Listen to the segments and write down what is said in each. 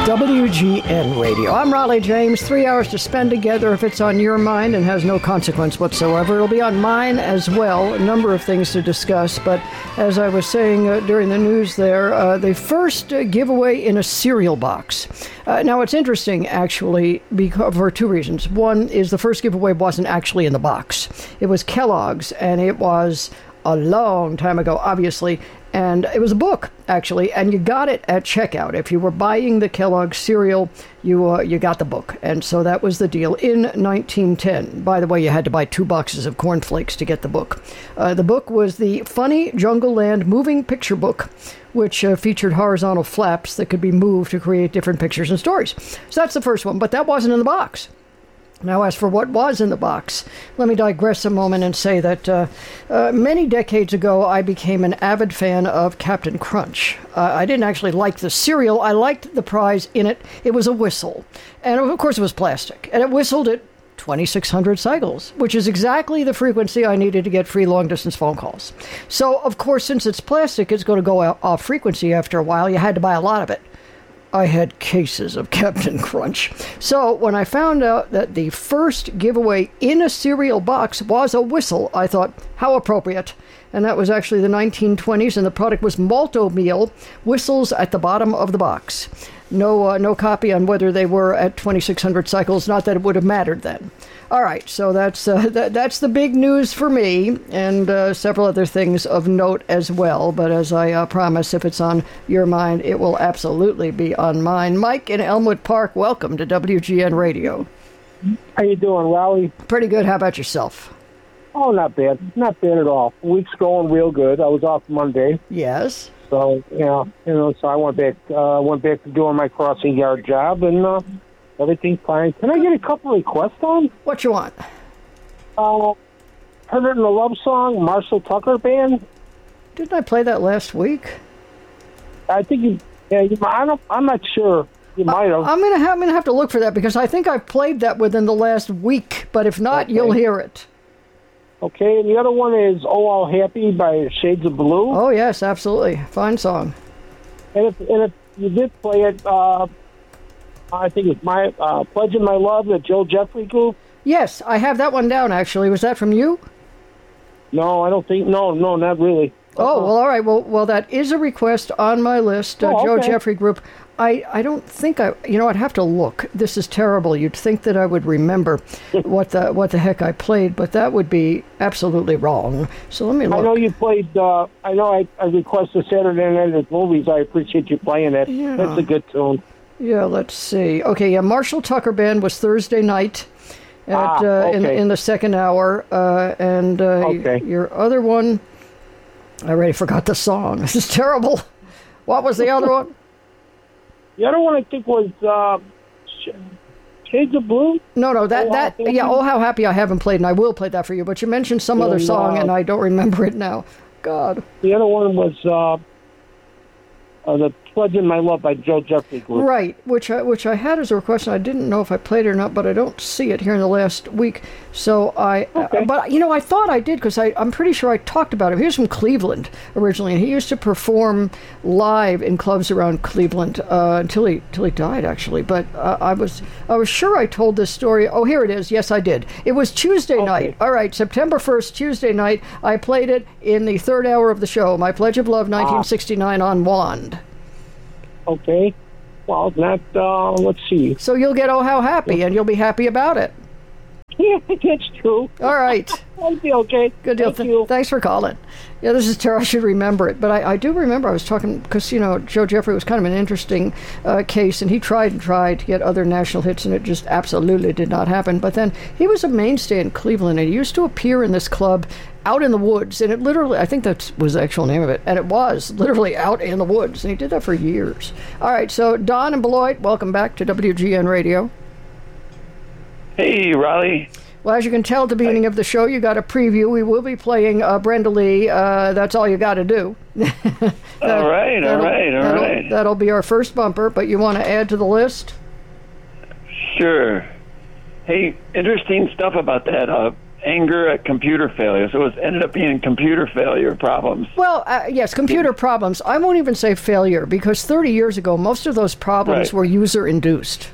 WGN Radio. I'm Raleigh James. 3 hours to spend together. If it's on your mind and has no consequence whatsoever, it'll be on mine as well. A number of things to discuss. But as I was saying during the news there, the first giveaway in a cereal box. Now, it's interesting, actually, for two reasons. One is the first giveaway wasn't actually in the box. It was Kellogg's, and it was a long time ago, obviously. And it was a book, actually, and you got it at checkout. If you were buying the Kellogg's cereal, you got the book. And so that was the deal in 1910. By the way, you had to buy 2 boxes of cornflakes to get the book. The book was the Funny Jungle Land Moving Picture Book, which featured horizontal flaps that could be moved to create different pictures and stories. So that's the first one, but that wasn't in the box. Now, as for what was in the box, let me digress a moment and say that many decades ago, I became an avid fan of Captain Crunch. I didn't actually like the cereal. I liked the prize in it. It was a whistle. And, of course, it was plastic. And it whistled at 2,600 cycles, which is exactly the frequency I needed to get free long-distance phone calls. So, of course, since it's plastic, it's going to go off frequency after a while. You had to buy a lot of it. I had cases of Captain Crunch. So when I found out that the first giveaway in a cereal box was a whistle, I thought, how appropriate. And that was actually the 1920s, and the product was Malt-O-Meal, whistles at the bottom of the box. No copy on whether they were at 2,600 cycles, not that it would have mattered then. All right, so that's the big news for me, and several other things of note as well. But as I promise, if it's on your mind, it will absolutely be on mine. Mike in Elmwood Park, welcome to WGN Radio. How you doing, Raleigh? Pretty good. How about yourself? Oh, not bad. Not bad at all. Week's going real good. I was off Monday. Yes. So, so I went back to doing my crossing guard job, and everything's fine. Can I get a couple requests on? What you want? Heard it in the love song, Marshall Tucker Band. Didn't I play that last week? I think I'm not sure. You might have. I'm gonna have to look for that because I think I played that within the last week. But if not, okay, you'll hear it. Okay, and the other one is "Oh All Happy" by Shades of Blue. Oh yes, absolutely, fine song. And if you did play it, I think it's my "Pledging My Love," the Joe Jeffrey group. Yes, I have that one down. Actually, was that from you? No, I don't think. No, not really. Oh well, all right. Well, that is a request on my list. Joe Jeffrey group. I don't think I'd have to look. This is terrible. You'd think that I would remember what the heck I played, but that would be absolutely wrong. So let me look. I know you played, I know I requested Saturday Night at the Movies. I appreciate you playing it. Yeah. That's a good tune. Yeah, let's see. Okay, yeah, Marshall Tucker Band was Thursday night at in the second hour. And your other one, I already forgot the song. This is terrible. What was the other one? The other one I think was Shades of Blue. No, Oh How Happy I haven't played, and I will play that for you. But you mentioned some other song, and I don't remember it now. God. The other one was the Pledging My Love by Joe Jeffrey group. Right, which I had as a request, and I didn't know if I played it or not, but I don't see it here in the last week. So I thought I did because I'm pretty sure I talked about him. He was from Cleveland originally, and he used to perform live in clubs around Cleveland until he died, actually. But I was sure I told this story. Oh, here it is. Yes, I did. It was Tuesday night. All right, September 1st, Tuesday night. I played it in the third hour of the show. My Pledge of Love, 1969 on Wand. Okay. Well, let's see. So you'll get Oh How Happy, and you'll be happy about it. Yeah, that's true. All right. I'll be okay. Good deal. Thank you. Thanks for calling. Yeah, this is terrible. I should remember it. But I do remember I was talking, because, Joe Jeffrey was kind of an interesting case, and he tried to get other national hits, and it just absolutely did not happen. But then he was a mainstay in Cleveland, and he used to appear in this club out in the woods, and it literally, I think that was the actual name of it, and it was literally out in the woods, and he did that for years. All right, so Don and Beloit, welcome back to WGN Radio. Hey, Raleigh. Well, as you can tell at the beginning of the show, you got a preview. We will be playing Brenda Lee. That's all you got to do. All right. That'll be our first bumper, but you want to add to the list? Sure. Hey, interesting stuff about that. anger at computer failure. So it ended up being computer failure problems. Well, yes, computer problems. I won't even say failure, because 30 years ago, most of those problems were user-induced.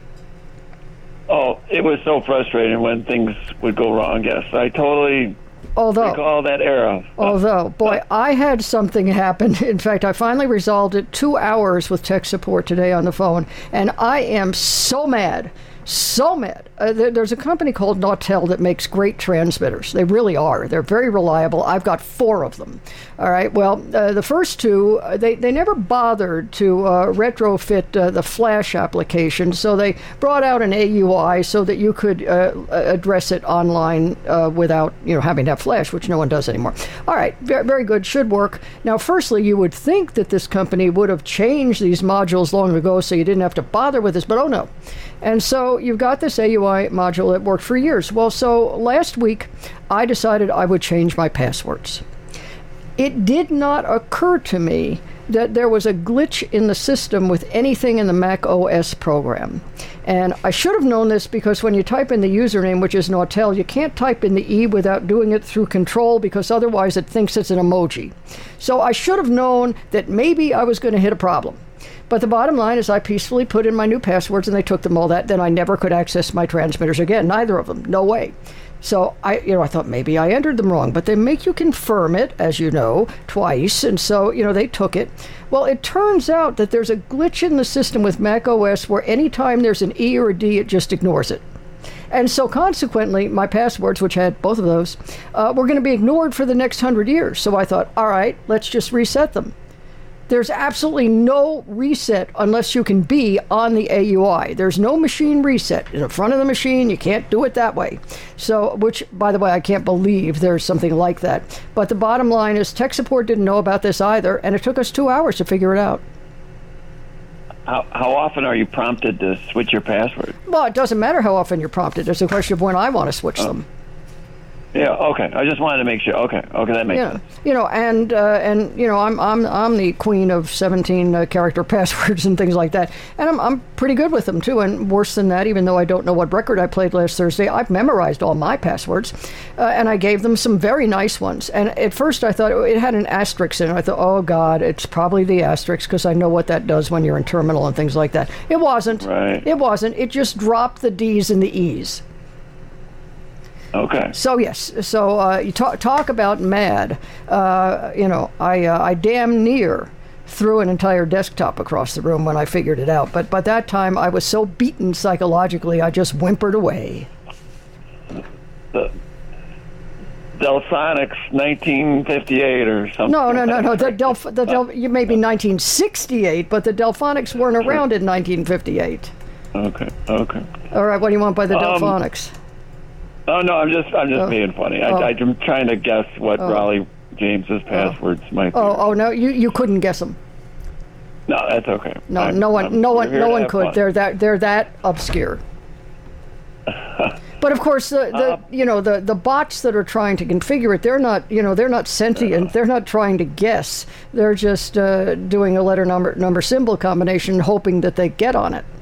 Oh, it was so frustrating when things would go wrong, yes. I totally recall that era. Although, boy, I had something happen. In fact, I finally resolved it 2 hours with tech support today on the phone, and I am so mad. So mad. There's a company called Nautel that makes great transmitters. They really are. They're very reliable. I've got 4 of them. All right. Well, the first 2, they never bothered to retrofit the flash application. So they brought out an AUI so that you could address it online without having to have flash, which no one does anymore. All right. Very, very good. Should work. Now, firstly, you would think that this company would have changed these modules long ago so you didn't have to bother with this, but oh no. And so you've got this AUI module that worked for years. Well, so last week, I decided I would change my passwords. It did not occur to me that there was a glitch in the system with anything in the Mac OS program. And I should have known this, because when you type in the username, which is Nautel, you can't type in the E without doing it through Control, because otherwise it thinks it's an emoji. So I should have known that maybe I was going to hit a problem. But the bottom line is I peacefully put in my new passwords, and they took them all that. Then I never could access my transmitters again, neither of them. No way. So I thought maybe I entered them wrong, but they make you confirm it, as you know, twice. And so, they took it. Well, it turns out that there's a glitch in the system with Mac OS where anytime there's an E or a D, it just ignores it. And so consequently, my passwords, which had both of those, were going to be ignored for the next 100 years. So I thought, all right, let's just reset them. There's absolutely no reset unless you can be on the AUI. There's no machine reset. In the front of the machine, you can't do it that way. So, which, by the way, I can't believe there's something like that. But the bottom line is tech support didn't know about this either, and it took us 2 hours to figure it out. How often are you prompted to switch your password? Well, it doesn't matter how often you're prompted. It's a question of when I want to switch them. Yeah. Okay. I just wanted to make sure. Okay. That makes sense. And I'm the queen of 17 character passwords and things like that, and I'm pretty good with them too. And worse than that, even though I don't know what record I played last Thursday, I've memorized all my passwords, and I gave them some very nice ones. And at first, I thought it had an asterisk in it. I thought, oh God, it's probably the asterisk, because I know what that does when you're in terminal and things like that. It wasn't. Right. It wasn't. It just dropped the D's and the E's. Okay. So yes, you talk about mad. I damn near threw an entire desktop across the room when I figured it out. But by that time, I was so beaten psychologically, I just whimpered away. The Delphonics 1958 or something. No. You may be 1968, but the Delphonics weren't around in 1958. Okay. All right. What do you want by the Delphonics? Oh no, I'm just being funny. I'm trying to guess what Raleigh James's passwords might be. Oh no, you couldn't guess them. No, that's okay. No one could. They're that obscure. But of course, the bots that are trying to configure it, they're not sentient. They're not trying to guess. They're just doing a letter number symbol combination, hoping that they get on it.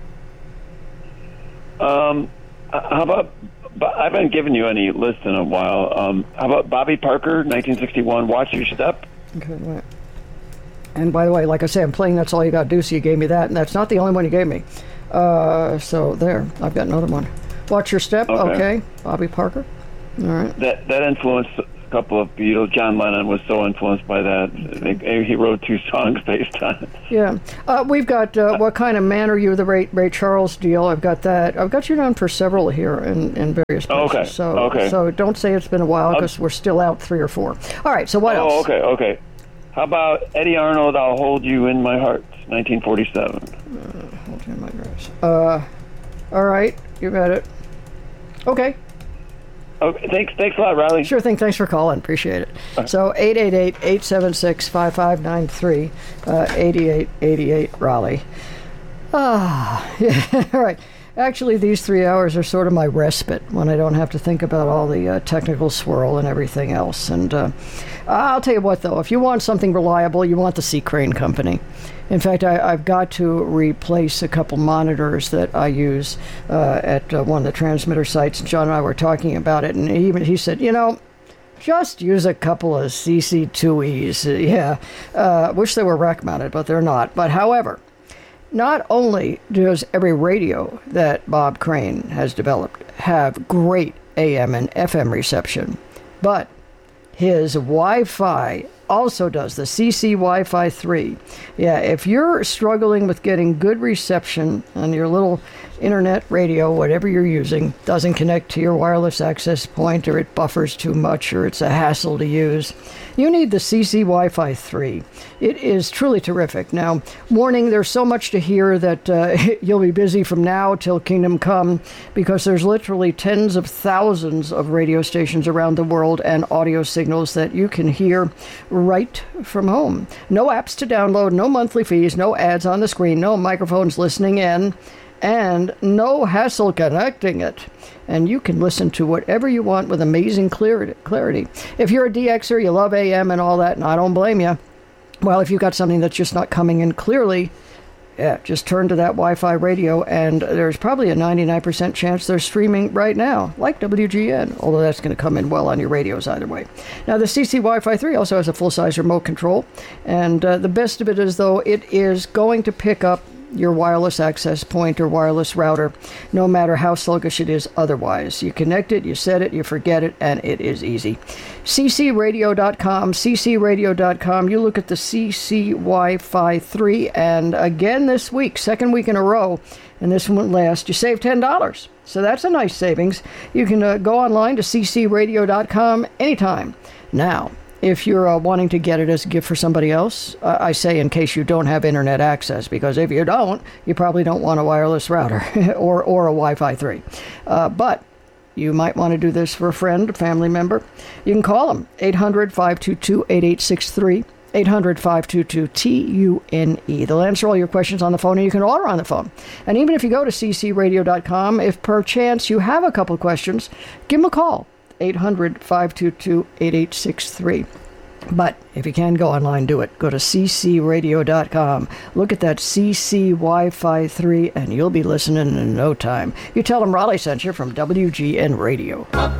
How about? I haven't given you any list in a while. How about Bobby Parker, 1961, Watch Your Step? Okay, right. And by the way, like I say, I'm playing That's All You Got to Do, so you gave me that, and that's not the only one you gave me. So there, I've got another one. Watch Your Step, okay. Bobby Parker, all right. That influenced a couple of Beatles. John Lennon was so influenced by that. He wrote 2 songs based on it. Yeah. We've got What Kind of Man Are You, the Ray Charles deal. I've got that. I've got you down for several here in various places. Okay. So don't say it's been a while, because we're still out 3 or 4. All right, so what else? Okay. How about Eddie Arnold, I'll Hold You in My Heart, 1947? Hold you in my dress. All right, you got it. Okay. Okay, thanks a lot, Riley. Sure thing. Thanks for calling. Appreciate it. So 888-876-5593, 8888 Raleigh. Yeah, right. Actually, these 3 hours are sort of my respite when I don't have to think about all the technical swirl and everything else. And I'll tell you what, though, if you want something reliable, you want the C. Crane Company. In fact, I've got to replace a couple monitors that I use at one of the transmitter sites. John and I were talking about it, and he said, just use a couple of CC2Es. Yeah, wish they were rack mounted, but they're not. But however, not only does every radio that Bob Crane has developed have great AM and FM reception, but his Wi-Fi also does, the CC Wi-Fi 3. Yeah, if you're struggling with getting good reception on your little internet radio, whatever you're using, doesn't connect to your wireless access point, or it buffers too much, or it's a hassle to use, you need the CC Wi-Fi 3. It is truly terrific. Now, warning, there's so much to hear that you'll be busy from now till Kingdom Come, because there's literally tens of thousands of radio stations around the world and audio signals that you can hear right from home. No apps to download, no monthly fees, no ads on the screen, no microphones listening in, and no hassle connecting it. And you can listen to whatever you want with amazing clarity. If you're a DXer, you love AM and all that, and I don't blame you. Well, if you've got something that's just not coming in clearly, yeah, just turn to that Wi-Fi radio, and there's probably a 99% chance they're streaming right now, like WGN, although that's going to come in well on your radios either way. Now, the CC Wi-Fi 3 also has a full-size remote control, and the best of it is, though, it is going to pick up your wireless access point or wireless router, no matter how sluggish it is otherwise. You connect it, you set it, you forget it, and it is easy. ccradio.com, you look at the CC Wi-Fi 3, and again this week, second week in a row, and this one won't last, you save $10. So that's a nice savings. You can go online to ccradio.com anytime. Now, if you're wanting to get it as a gift for somebody else, I say in case you don't have internet access, because if you don't, you probably don't want a wireless router or a Wi-Fi 3. But you might want to do this for a friend, a family member. You can call them, 800-522-8863, 800-522-TUNE. They'll answer all your questions on the phone, and you can order on the phone. And even if you go to ccradio.com, if perchance you have a couple questions, give them a call. 800-522-8863. But if you can go online, do it. Go to ccradio.com. Look at that CC Wi-Fi 3, and you'll be listening in no time. You tell them Raleigh sent you from WGN Radio.